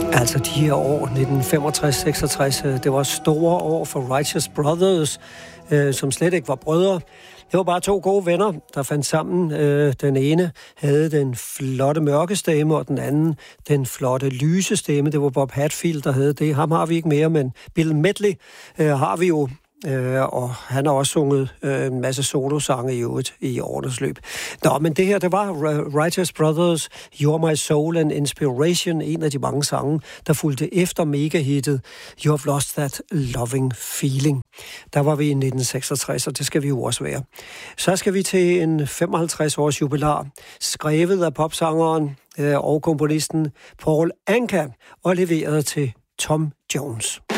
Altså de her år, 1965-66, det var store år for Righteous Brothers, som slet ikke var brødre. Det var bare to gode venner, der fandt sammen. Den ene havde den flotte mørke stemme, og den anden den flotte lyse stemme. Det var Bob Hatfield, der havde det. Ham har vi ikke mere, men Bill Medley har vi jo. Og han har også sunget en masse solosange i øvrigt i årenes løb. Nå, men det her, det var Righteous Brothers, You're My Soul and Inspiration, en af de mange sange, der fulgte efter megahittet You Have Lost That Loving Feeling. Der var vi i 1966, og det skal vi jo også være. Så skal vi til en 55-års jubilar, skrevet af popsangeren og komponisten Paul Anka, og leveret til Tom Jones.